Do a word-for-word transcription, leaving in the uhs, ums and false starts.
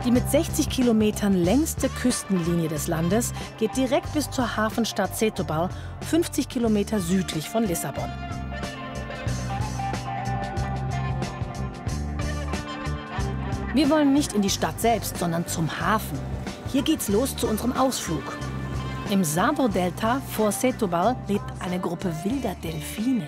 Die mit sechzig Kilometern längste Küstenlinie des Landes geht direkt bis zur Hafenstadt Setúbal, fünfzig Kilometer südlich von Lissabon. Wir wollen nicht in die Stadt selbst, sondern zum Hafen. Hier geht's los zu unserem Ausflug. Im Sado-Delta vor Setúbal lebt eine Gruppe wilder Delfine.